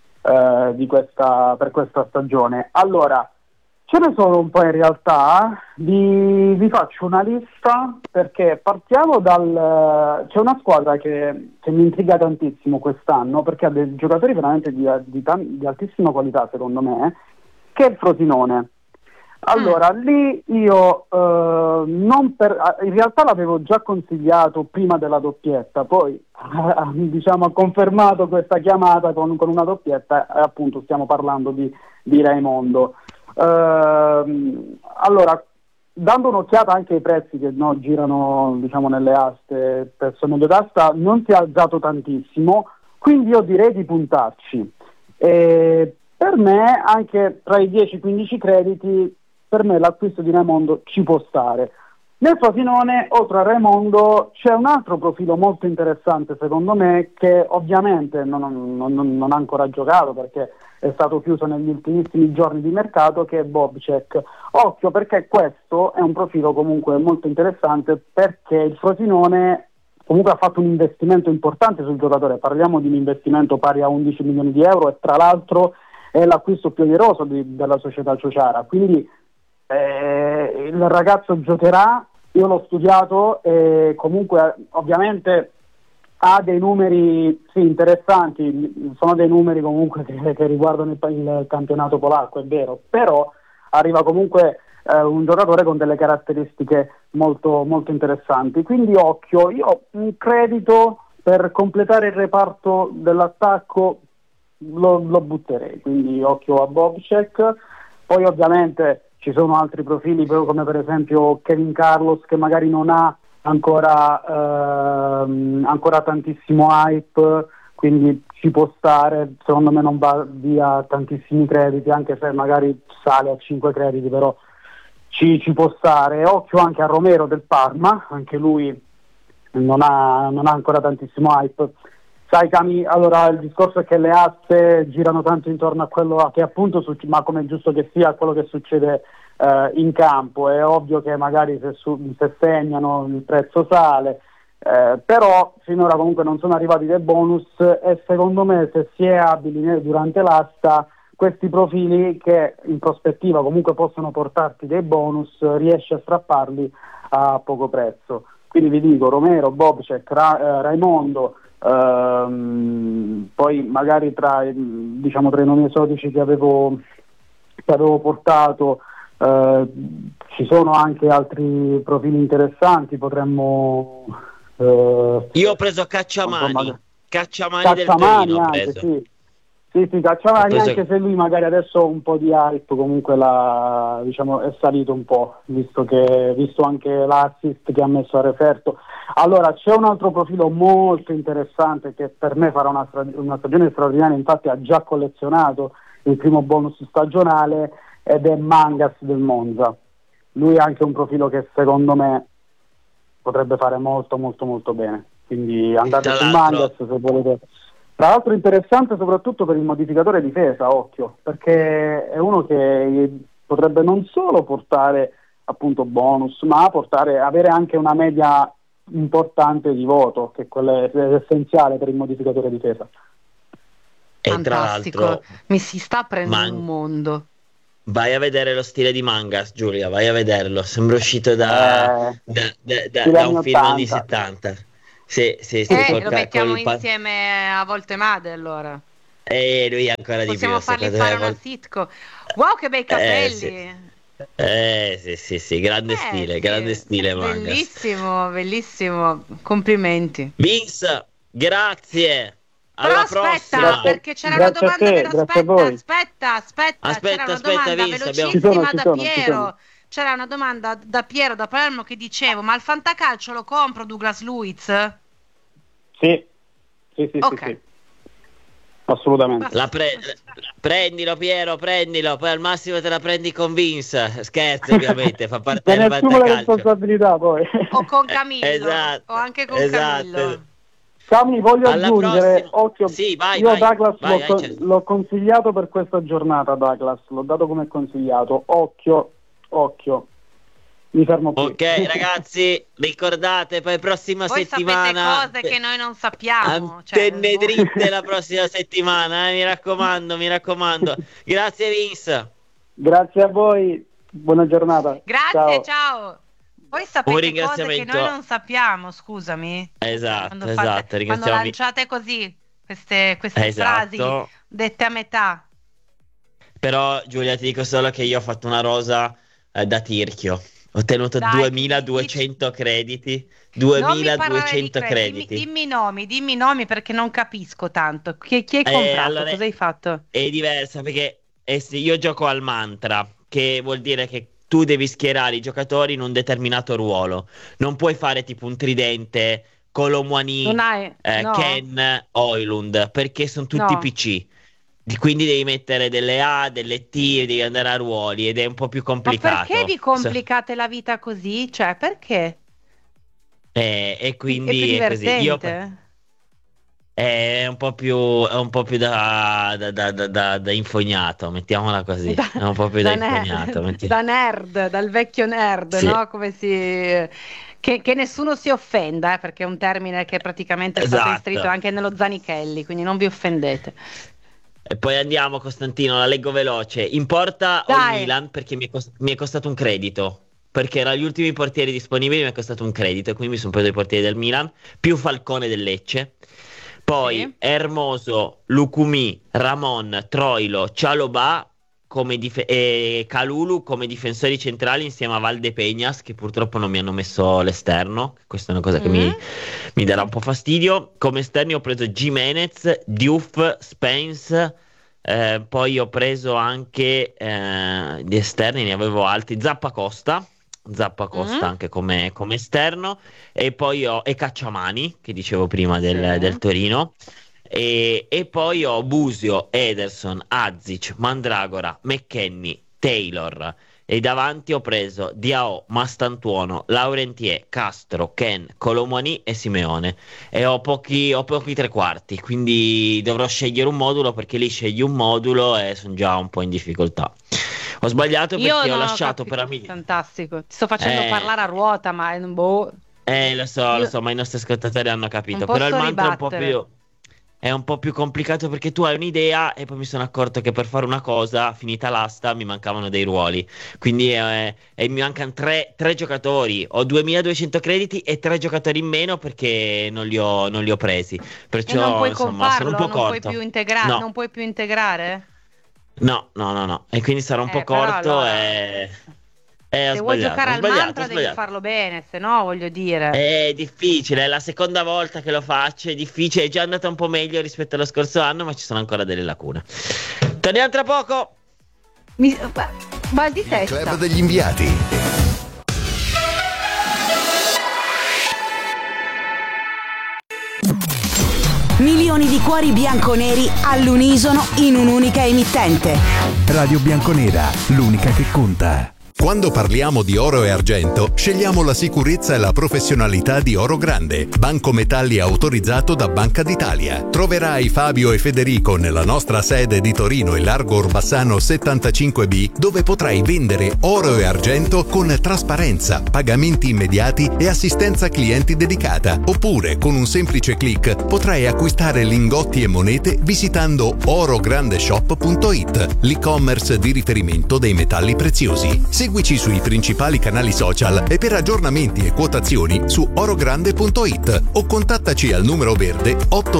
per questa stagione. Allora, ce ne sono un po' in realtà, vi faccio una lista perché partiamo c'è una squadra che mi intriga tantissimo quest'anno perché ha dei giocatori veramente di altissima qualità secondo me, che è il Frosinone. Allora, lì io in realtà l'avevo già consigliato prima della doppietta, poi diciamo ha confermato questa chiamata con una doppietta e appunto stiamo parlando di Raimondo. Allora, dando un'occhiata anche ai prezzi che girano diciamo nelle aste presso medio d'asta, non si è alzato tantissimo, quindi io direi di puntarci. Per me anche tra i 10-15 crediti, per me l'acquisto di Raimondo ci può stare. Nel Frosinone, oltre a Raimondo, c'è un altro profilo molto interessante secondo me, che ovviamente non ha ancora giocato perché è stato chiuso negli ultimissimi giorni di mercato, che è Bobcek. Occhio, perché questo è un profilo comunque molto interessante, perché il Frosinone comunque ha fatto un investimento importante sul giocatore, parliamo di un investimento pari a 11 milioni di euro e tra l'altro è l'acquisto più oneroso della società Ciociara, quindi il ragazzo giocherà, io l'ho studiato e comunque ovviamente ha dei numeri interessanti, sono dei numeri comunque che riguardano il campionato polacco, è vero, però arriva comunque un giocatore con delle caratteristiche molto, molto interessanti, quindi occhio, io un credito per completare il reparto dell'attacco lo butterei, quindi occhio a Bobcek. Poi ovviamente ci sono altri profili come per esempio Kevin Carlos, che magari non ha ancora tantissimo hype, quindi ci può stare, secondo me non va via tantissimi crediti, anche se magari sale a 5 crediti, però ci può stare. Occhio anche a Romero del Parma, anche lui non ha ancora tantissimo hype. Sai Cami, allora il discorso è che le aste girano tanto intorno a quello che appunto ma come è giusto che sia, a quello che succede in campo. È ovvio che magari se segnano il prezzo sale, però finora comunque non sono arrivati dei bonus e secondo me se si è abili durante l'asta, questi profili che in prospettiva comunque possono portarti dei bonus, riesci a strapparli a poco prezzo. Quindi vi dico Romero, Bobcek, Raimondo, poi magari tra i nomi esotici che avevo portato ci sono anche altri profili interessanti, potremmo io ho preso Cacciamani del Torino, ho preso. Sì, Cacciamani, Poi anche se lui magari adesso un po' di hype comunque diciamo, è salito un po', visto anche l'assist che ha messo a Referto. Allora, c'è un altro profilo molto interessante che per me farà una stagione straordinaria, infatti ha già collezionato il primo bonus stagionale, ed è Mangas del Monza. Lui ha anche un profilo che secondo me potrebbe fare molto molto molto bene, quindi andate Tra su l'altro- Mangas se volete. Tra l'altro interessante soprattutto per il modificatore difesa, occhio, perché è uno che potrebbe non solo portare appunto bonus, ma avere anche una media importante di voto, che quello è essenziale per il modificatore difesa. E tra Fantastico, l'altro mi si sta aprendo Man- un mondo. vai a vedere lo stile di Mangas, Giulia, vai a vederlo. Sembra uscito da stile anni un film anni 80. 70. Sì, Lo mettiamo insieme a Volte Made allora. E lui ancora di più. Possiamo fargli secondo me, fare una sitcom. Wow, che bei capelli! sì, grande Sì. stile Mangas. Bellissimo, bellissimo. Complimenti. Vince, grazie. Però Alla aspetta, prossima. perché c'era una Grazie a domanda te, grazie a voi. aspetta, c'era una Aspetta, domanda Vince, velocissima Ci da sono, ci Piero. sono. C'era una domanda da Piero da Palermo che dicevo, ma il fantacalcio lo compro Douglas Luiz? Sì, Ok. sì. Assolutamente. Prendilo Piero, prendilo, poi al massimo te la prendi con Vince. Scherzo, ovviamente, fa parte Me del ne assumo le fantacalcio. responsabilità poi. O con Camillo, Esatto, o anche con esatto. Camillo. Sami, voglio Alla aggiungere, prossima. occhio, Sì, vai, io vai, Douglas vai, certo. l'ho consigliato per questa giornata, Douglas, l'ho dato come consigliato, occhio, mi fermo qui. Ok, ragazzi, ricordate, poi prossima Voi settimana. sapete cose che noi non sappiamo. Antenne dritte la prossima settimana, mi raccomando. Grazie Vince. Grazie a voi, buona giornata. Grazie, ciao. Voi Un sapete cose che ringraziamento. noi non sappiamo, scusami. Esatto, Quando ringraziamo. lanciate così queste Esatto. frasi dette a metà. Però Giulia ti dico solo che io ho fatto una rosa da tirchio. Ho ottenuto Dai, 2200 crediti. Non mi parlare di 2200 crediti. Dimmi i nomi perché non capisco tanto. Chi hai comprato? allora- Cosa hai fatto? È diversa perché sì, io gioco al mantra, che vuol dire che tu devi schierare i giocatori in un determinato ruolo. Non puoi fare tipo un tridente Colomwani, Non hai... no. Ken, Oilund, perché sono tutti No. PC. Quindi devi mettere delle A, delle T, devi andare a ruoli ed è un po' più Ma complicato. perché vi complicate la vita così? Cioè, perché? E È più quindi è così. divertente? È un po' più da infognato, mettiamola così. È un po' più da infognato. Da nerd, dal vecchio nerd, Sì. no? Come si... Che nessuno si offenda, perché è un termine che praticamente è stato Esatto. inserito anche nello Zanichelli, quindi non vi offendete. E poi andiamo, Costantino, la leggo veloce. In porta ho il Dai. Milan perché mi è costato un credito. Perché erano gli ultimi portieri disponibili, mi è costato un credito. E quindi mi sono preso i portieri del Milan, più Falcone del Lecce. Poi Sì. Hermoso, Lukumi, Ramon, Troilo, Cialobà e Calulu come difensori centrali insieme a Valdepeñas, che purtroppo non mi hanno messo l'esterno. Questa è una cosa che mi darà un po' fastidio. Come esterni ho preso Gimenez, Diouf, Spence. Poi ho preso anche di esterni, ne avevo altri. Zappacosta anche come esterno. E poi ho Cacciamani, che dicevo prima del Torino. E poi ho Busio, Ederson, Azic, Mandragora, McKennie, Taylor. E davanti ho preso Diao, Mastantuono, Laurentier, Castro, Ken, Colomwani e Simeone. E ho pochi tre quarti, quindi dovrò scegliere un modulo, perché lì scegli un modulo e sono già un po' in difficoltà. Ho sbagliato perché ho non lasciato capito. per amici. Fantastico. Ti sto facendo Eh. parlare a ruota, ma boh. Lo so, ma i nostri ascoltatori hanno capito. Non Però il posso mantra ribattere. è un po' più complicato, perché tu hai un'idea e poi mi sono accorto che per fare una cosa, finita l'asta, mi mancavano dei ruoli. Quindi mi mancano tre giocatori. Ho 2200 crediti e 3 giocatori in meno perché non li ho presi. E Perciò non puoi insomma sono un comparlo? po' Non puoi corto. più integrare? No. Non puoi più integrare? No. E quindi sarò un po' Però corto allora- e Se vuoi giocare al mantra devi farlo bene, se no voglio dire. È difficile, è la seconda volta che lo faccio, è difficile, è già andata un po' meglio rispetto allo scorso anno, ma ci sono ancora delle lacune. Torniamo tra poco. Mal di Il testa. Club degli inviati. Milioni di cuori bianconeri all'unisono in un'unica emittente. Radio Bianconera, l'unica che conta. Quando parliamo di oro e argento, scegliamo la sicurezza e la professionalità di Oro Grande, banco metalli autorizzato da Banca d'Italia. Troverai Fabio e Federico nella nostra sede di Torino in Largo Orbassano 75B, dove potrai vendere oro e argento con trasparenza, pagamenti immediati e assistenza clienti dedicata. Oppure, con un semplice click, potrai acquistare lingotti e monete visitando orograndeshop.it, l'e-commerce di riferimento dei metalli preziosi. Seguici sui principali canali social e per aggiornamenti e quotazioni su orogrande.it o contattaci al numero verde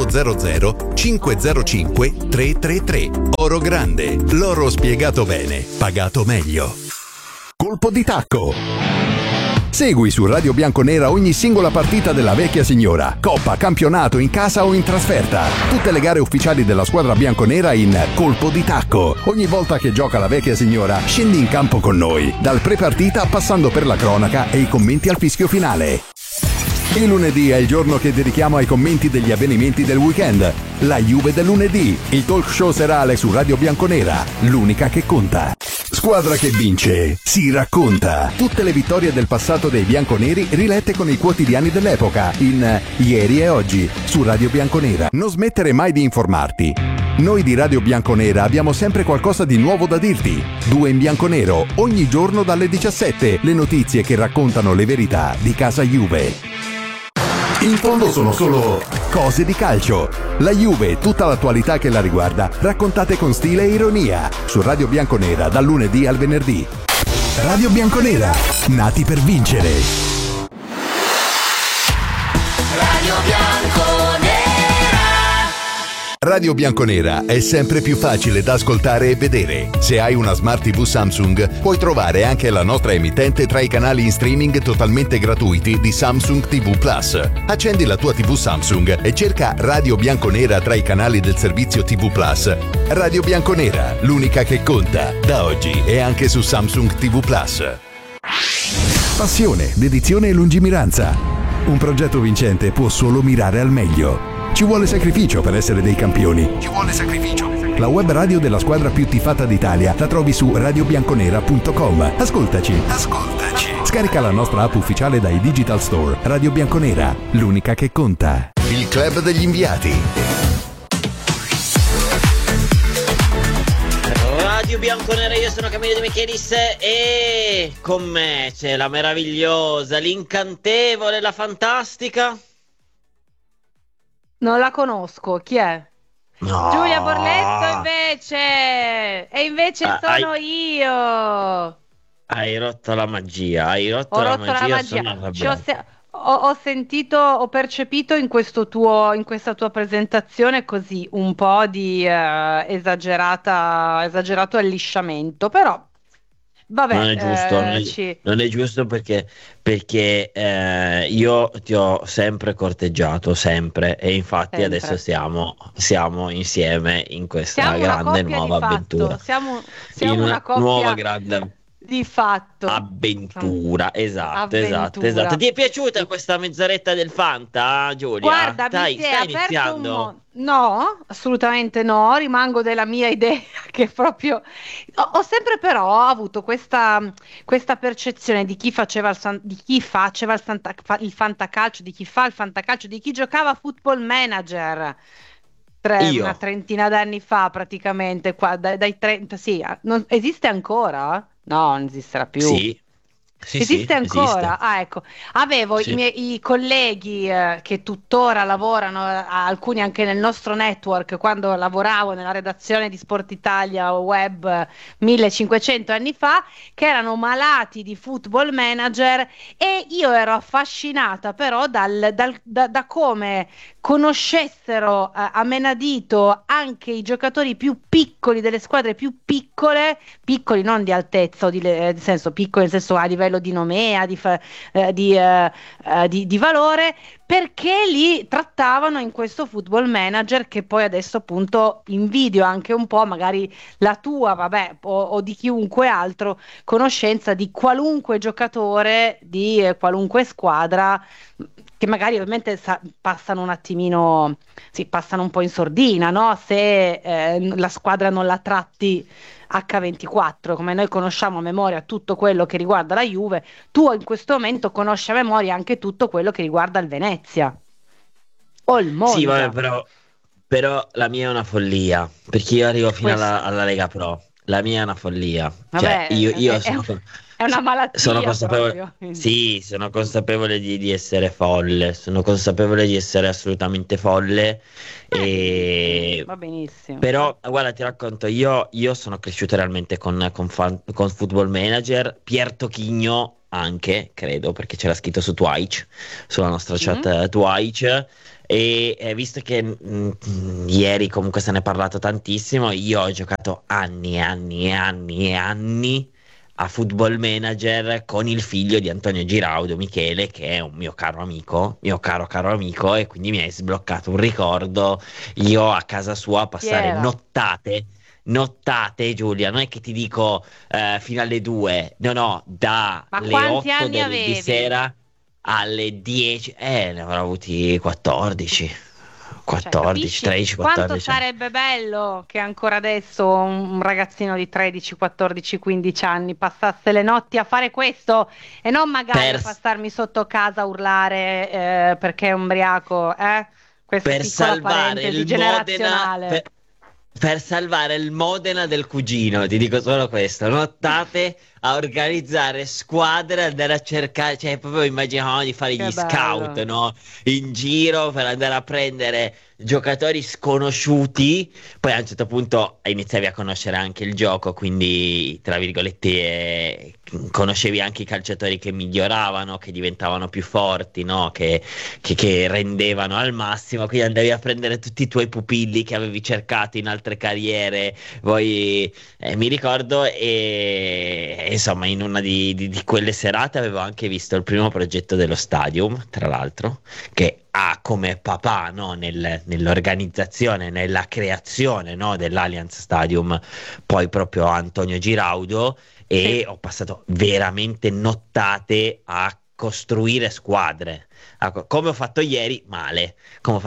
800 505 333. Oro Grande, l'oro spiegato bene, pagato meglio. Colpo di tacco. Segui su Radio Bianconera ogni singola partita della vecchia signora, coppa, campionato, in casa o in trasferta. Tutte le gare ufficiali della squadra bianconera in Colpo di tacco. Ogni volta che gioca la vecchia signora, scendi in campo con noi, dal pre-partita passando per la cronaca e i commenti al fischio finale. Il lunedì è il giorno che dedichiamo ai commenti degli avvenimenti del weekend. La Juve del lunedì, il talk show serale su Radio Bianconera, l'unica che conta. Squadra che vince, si racconta. Tutte le vittorie del passato dei bianconeri rilette con i quotidiani dell'epoca in Ieri e Oggi su Radio Bianconera. Non smettere mai di informarti. Noi di Radio Bianconera abbiamo sempre qualcosa di nuovo da dirti. 2 in bianconero, ogni giorno dalle 17, le notizie che raccontano le verità di casa Juve. In fondo sono solo cose di calcio. La Juve e tutta l'attualità che la riguarda, raccontate con stile e ironia, su Radio Bianconera dal lunedì al venerdì. Radio Bianconera, nati per vincere. Radio Bianconera. Radio Bianconera è sempre più facile da ascoltare e vedere. Se hai una Smart TV Samsung, puoi trovare anche la nostra emittente tra i canali in streaming totalmente gratuiti di Samsung TV Plus. Accendi la tua TV Samsung e cerca Radio Bianconera tra i canali del servizio TV Plus. Radio Bianconera, l'unica che conta, da oggi e anche su Samsung TV Plus. Passione, dedizione e lungimiranza. Un progetto vincente può solo mirare al meglio. Ci vuole sacrificio per essere dei campioni. Ci vuole sacrificio. La web radio della squadra più tifata d'Italia la trovi su radiobianconera.com. Ascoltaci. Scarica la nostra app ufficiale dai Digital Store. Radio Bianconera, l'unica che conta. Il Club degli inviati. Radio Bianconera, io sono Camillo De Michelis e con me c'è la meravigliosa, l'incantevole, la fantastica. Non la conosco, chi è? No. Giulia Borletto invece! E invece sono io! Hai rotto la magia, Ho rotto la magia. Ho sentito, ho percepito in questa tua presentazione così un po' di esagerato allisciamento, però vabbè, non è giusto, non è giusto perché io ti ho sempre corteggiato, sempre, e infatti Sempre. adesso siamo insieme in questa Siamo una grande coppia nuova di fatto. avventura. Siamo In una coppia nuova grande di fatto. avventura, esatto. Avventura. Ti è piaciuta questa mezz'oretta del Fanta, Giulia? Guarda, Dai, mi si è stai aperto iniziando. No, assolutamente no, rimango della mia idea che proprio ho sempre però avuto questa percezione di chi faceva il fantacalcio, di chi fa il fantacalcio, di chi giocava a Football Manager. Io. Una trentina d'anni fa praticamente, dai 30, sì, esiste ancora? No, non esisterà più. Sì. Esiste ancora? esiste. Ah, ecco. Avevo Sì. i colleghi che tuttora lavorano, alcuni anche nel nostro network, quando lavoravo nella redazione di Sport Italia Web 1500 anni fa, che erano malati di Football Manager, e io ero affascinata però da come conoscessero a menadito anche i giocatori più piccoli delle squadre più piccole, piccoli non di altezza o nel senso piccoli nel senso a livello di nomea, di valore, perché li trattavano in questo Football Manager, che poi adesso appunto invidio anche un po', magari la tua, vabbè, o di chiunque altro, conoscenza di qualunque giocatore di qualunque squadra, che magari ovviamente passano un attimino, sì, passano un po' in sordina, no? Se la squadra non la tratti H24, come noi conosciamo a memoria tutto quello che riguarda la Juve, tu in questo momento conosci a memoria anche tutto quello che riguarda il Venezia o il Monza. Sì, vabbè, però la mia è una follia, perché io arrivo fino alla Lega Pro. La mia è una follia. Vabbè, Cioè, io è una malattia. Sono consapevole, proprio. sì, sono consapevole di essere folle, sono consapevole di essere assolutamente folle. Va benissimo. Però, guarda, ti racconto, io sono cresciuto realmente con Football Manager, Pier Tochigno anche, credo, perché c'era scritto su Twitch, sulla nostra chat Twitch. E visto che ieri comunque se ne è parlato tantissimo, io ho giocato anni e anni e anni e anni a Football Manager con il figlio di Antonio Giraudo, Michele, che è un mio caro amico, caro amico, e quindi mi hai sbloccato un ricordo. Io a casa sua a passare nottate, Giulia, non è che ti dico fino alle 2, no, dalle 8 di sera alle 10, ne avrò avuti 14, 13, 14. Quanto sarebbe bello che ancora adesso un ragazzino di 13, 14, 15 anni passasse le notti a fare questo e non magari a passarmi sotto casa a urlare perché è ubriaco, questa per piccola salvare parentesi il generazionale. Per salvare il Modena del cugino, ti dico solo questo, nottate a organizzare squadre, andare a cercare, cioè proprio immaginavamo di fare gli scout, no? In giro per andare a prendere giocatori sconosciuti, poi a un certo punto iniziavi a conoscere anche il gioco, quindi tra virgolette conoscevi anche i calciatori che miglioravano, che diventavano più forti, no? Che rendevano al massimo, quindi andavi a prendere tutti i tuoi pupilli che avevi cercato in altre carriere. Poi mi ricordo e insomma in una di quelle serate avevo anche visto il primo progetto dello Stadium, tra l'altro, che ha come papà, no, nell'organizzazione, nella creazione, no, dell'Allianz Stadium, poi proprio Antonio Giraudo, e ho passato veramente nottate a costruire squadre, come ho fatto ieri, male,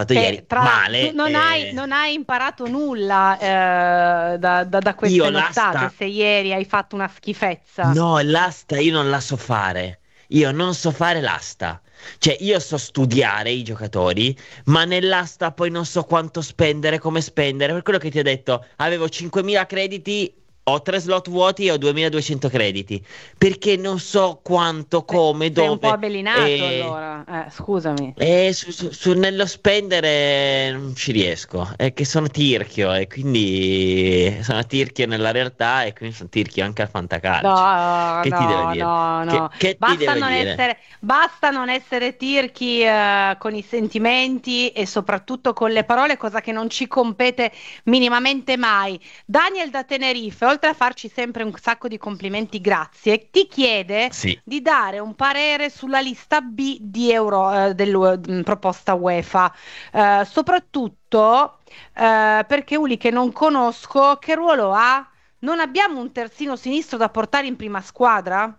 non hai imparato nulla da queste nottate, se ieri hai fatto una schifezza. No, l'asta io non la so fare, io non so fare l'asta. Cioè io so studiare i giocatori, ma nell'asta poi non so quanto spendere, come spendere. Per quello che ti ho detto, avevo 5.000 crediti, ho 3 slot vuoti e ho 2.200 crediti, perché non so quanto, come, dove. Sei un po' abellinato allora, scusami. Nello spendere non ci riesco, è che sono tirchio e quindi sono tirchio nella realtà e quindi sono tirchio anche al fantacalcio. Che ti devo dire? No. Che ti devo dire? Basta non essere tirchi con i sentimenti e soprattutto con le parole, cosa che non ci compete minimamente mai. Daniel da Tenerife, oltre a farci sempre un sacco di complimenti, grazie, ti chiede di dare un parere sulla lista B di proposta UEFA, soprattutto perché Uli, che non conosco, che ruolo ha? Non abbiamo un terzino sinistro da portare in prima squadra?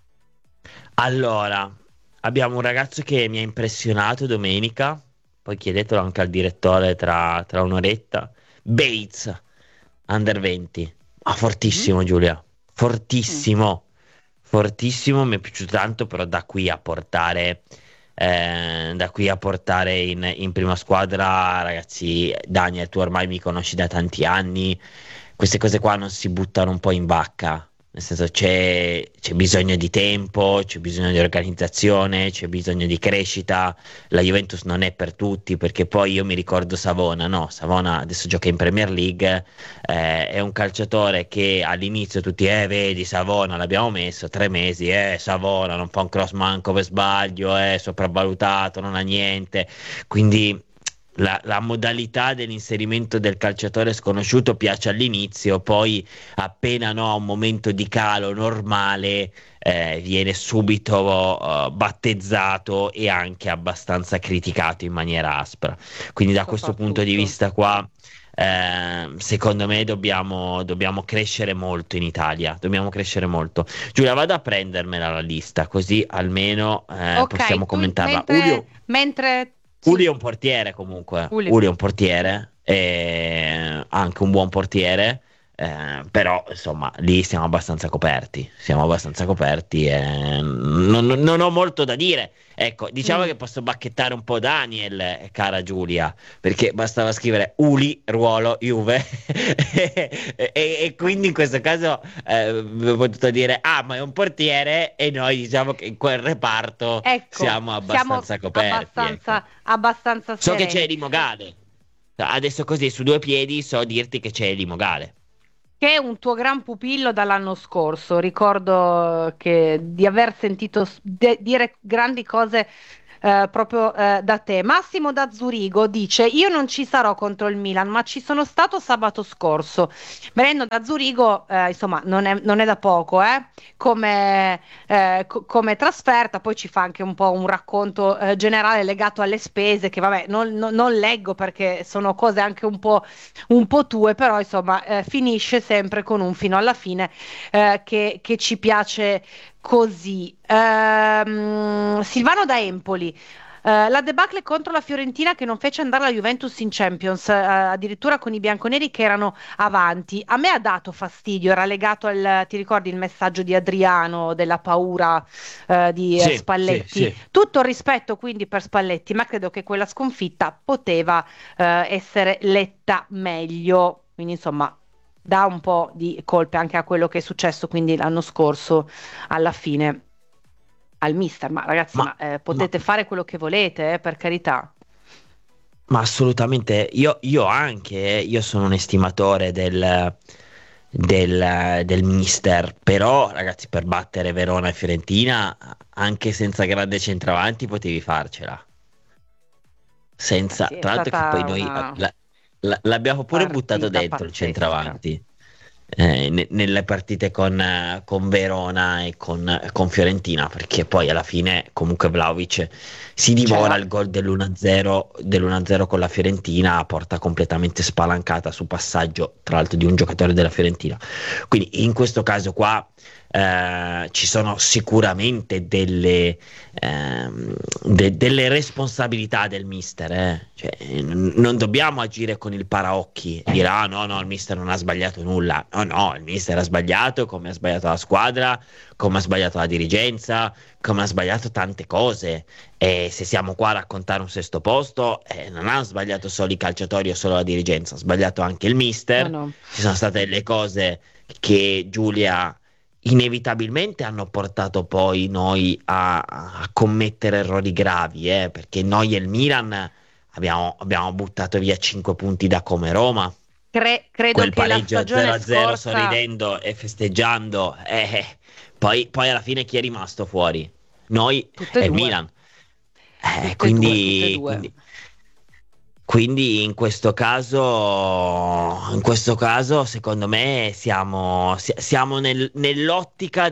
Allora, abbiamo un ragazzo che mi ha impressionato domenica, poi chiedetelo anche al direttore tra un'oretta, Bates, under 20. Fortissimo, Giulia, fortissimo, mi è piaciuto tanto, però da qui a portare in prima squadra, ragazzi, Daniel, tu ormai mi conosci da tanti anni, queste cose qua non si buttano un po' in vacca. Nel senso c'è bisogno di tempo, c'è bisogno di organizzazione, c'è bisogno di crescita. La Juventus non è per tutti, perché poi io mi ricordo Savona adesso gioca in Premier League, è un calciatore che all'inizio tutti vedi Savona l'abbiamo messo 3 mesi, Savona non fa un cross manco per sbaglio, è sopravvalutato, non ha niente, quindi la modalità dell'inserimento del calciatore sconosciuto piace all'inizio, poi appena no, un momento di calo normale viene subito battezzato e anche abbastanza criticato in maniera aspra. Quindi da questo punto di vista qua, secondo me dobbiamo crescere molto in Italia, dobbiamo crescere molto. Giulia, vado a prendermela la lista, così almeno possiamo commentarla. Mentre Uli è un portiere comunque, Uli è un portiere, anche un buon portiere, però insomma lì siamo abbastanza coperti e non ho molto da dire. Ecco, diciamo che posso bacchettare un po' Daniel, cara Giulia, perché bastava scrivere Uli, ruolo, Juve e quindi in questo caso ho potuto dire ma è un portiere, e noi diciamo che in quel reparto siamo abbastanza coperti. Abbastanza so che sereni. c'è Limogale, adesso così su due piedi so dirti che c'è Limogale, Che è un tuo gran pupillo dall'anno scorso. Ricordo di aver sentito dire grandi cose proprio da te. Massimo da Zurigo dice: io non ci sarò contro il Milan, ma ci sono stato sabato scorso. Venendo da Zurigo, insomma, non è da poco, come trasferta. Poi ci fa anche un po' un racconto generale legato alle spese, che vabbè non leggo perché sono cose anche un po' tue, però insomma finisce sempre con un fino alla fine che ci piace così. Silvano da Empoli. La debacle contro la Fiorentina che non fece andare la Juventus in Champions, addirittura con i bianconeri che erano avanti. A me ha dato fastidio, era legato ti ricordi il messaggio di Adriano della paura di Spalletti? Sì. Tutto il rispetto quindi per Spalletti, ma credo che quella sconfitta poteva essere letta meglio. Quindi insomma dà un po' di colpe anche a quello che è successo quindi l'anno scorso alla fine al mister, ma ragazzi potete fare quello che volete, per carità. Ma assolutamente, io sono un estimatore del mister, però ragazzi, per battere Verona e Fiorentina anche senza grande centravanti potevi farcela, tra l'altro che poi noi l'abbiamo pure buttato dentro il centravanti nelle partite con Verona e con Fiorentina, perché poi alla fine comunque Vlahovic si divora il gol dell'1-0 con la Fiorentina a porta completamente spalancata su passaggio tra l'altro di un giocatore della Fiorentina. Quindi in questo caso qua ci sono sicuramente delle responsabilità del mister, cioè, non dobbiamo agire con il paraocchi, dire no, il mister non ha sbagliato nulla. No, il mister ha sbagliato come ha sbagliato la squadra, come ha sbagliato la dirigenza, come ha sbagliato tante cose, e se siamo qua a raccontare un sesto posto, non hanno sbagliato solo i calciatori o solo la dirigenza, ha sbagliato anche il mister. No. Ci sono state delle cose che Giulia inevitabilmente hanno portato poi noi a commettere errori gravi, perché noi e il Milan abbiamo buttato via 5 punti da come Roma. Credo Quel che la pareggio stagione 0-0 scorsa sorridendo e festeggiando, poi alla fine chi è rimasto fuori? Noi Tutte e il due. Milan. Tutte Quindi, due. quindi in questo caso secondo me siamo nell'ottica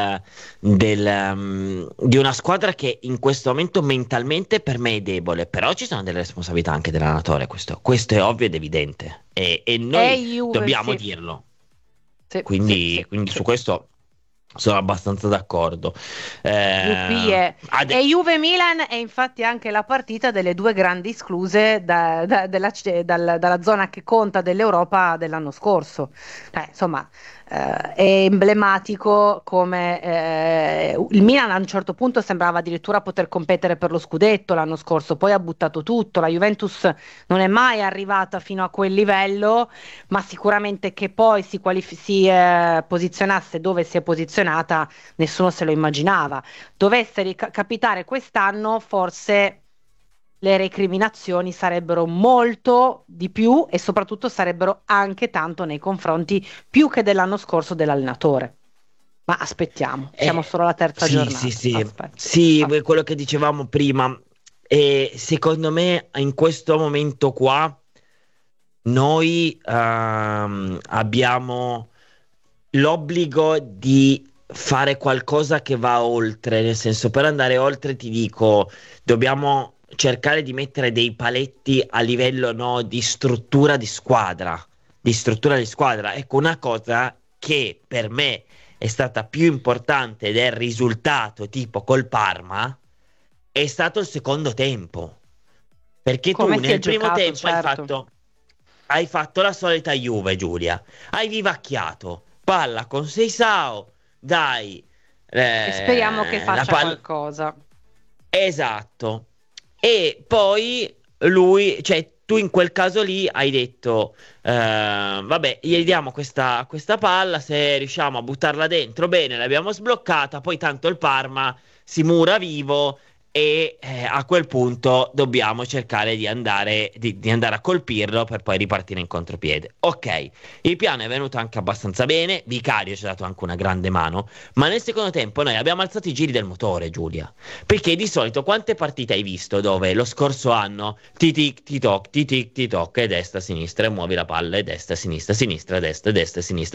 di una squadra che in questo momento mentalmente per me è debole, però ci sono delle responsabilità anche dell'allenatore, questo è ovvio ed evidente, e noi Juve, dobbiamo sì. dirlo. Sì, Quindi su questo sono abbastanza d'accordo. E Juve Milan è infatti anche la partita delle due grandi escluse dalla zona che conta dell'Europa dell'anno scorso. Insomma, è emblematico come il Milan a un certo punto sembrava addirittura poter competere per lo scudetto l'anno scorso, poi ha buttato tutto. La Juventus non è mai arrivata fino a quel livello, ma sicuramente che poi si posizionasse dove si è posizionata nessuno se lo immaginava. Dovesse capitare quest'anno, forse le recriminazioni sarebbero molto di più e soprattutto sarebbero anche tanto nei confronti più che dell'anno scorso dell'allenatore. Ma aspettiamo, siamo solo alla terza giornata. Sì, quello che dicevamo prima. E secondo me in questo momento qua noi abbiamo l'obbligo di fare qualcosa che va oltre, nel senso, per andare oltre ti dico, dobbiamo cercare di mettere dei paletti a livello, no, di struttura di squadra, Ecco, una cosa che per me è stata più importante del risultato, tipo col Parma, è stato il secondo tempo. Perché Come tu si è nel primo giocato, tempo certo. hai fatto la solita Juve, Giulia. Hai vivacchiato, palla con Seisao, dai, E speriamo che la faccia palla. qualcosa. Esatto. E poi lui, cioè tu in quel caso lì hai detto, vabbè, gli diamo questa palla, se riusciamo a buttarla dentro, bene, l'abbiamo sbloccata, poi tanto il Parma si mura vivo e a quel punto dobbiamo cercare di andare a colpirlo per poi ripartire in contropiede. Ok, il piano è venuto anche abbastanza bene, Vicario ci ha dato anche una grande mano, ma nel secondo tempo noi abbiamo alzato i giri del motore, Giulia. Perché di solito quante partite hai visto dove lo scorso anno titic ti toc e destra sinistra e muovi la palla e destra sinistra destra sinistra